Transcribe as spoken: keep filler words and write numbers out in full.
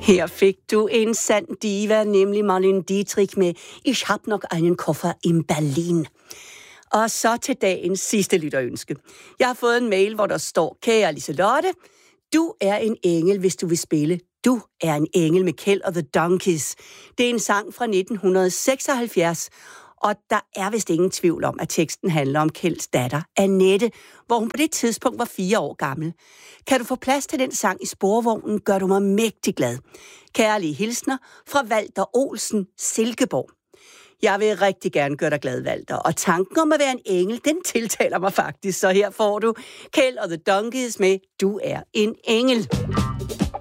Her fik du en sand diva, nemlig Marlene Dietrich med Ich hab noch einen Koffer in Berlin. Og så til dagens sidste lytterønske. Jeg har fået en mail, hvor der står: Kære Liselotte, du er en engel, hvis du vil spille Du er en engel med Kjeld og The Donkeys. Det er en sang fra nitten seksoghalvfjerds, og der er vist ingen tvivl om, at teksten handler om Kjelds datter, Annette, hvor hun på det tidspunkt var fire år gammel. Kan du få plads til den sang i sporvognen, gør du mig mægtig glad. Kærlige hilsner fra Walter Olsen, Silkeborg. Jeg vil rigtig gerne gøre dig glad, Walter, og tanken om at være en engel, den tiltaler mig faktisk, så her får du Kjeld og The Donkeys med Du er en engel.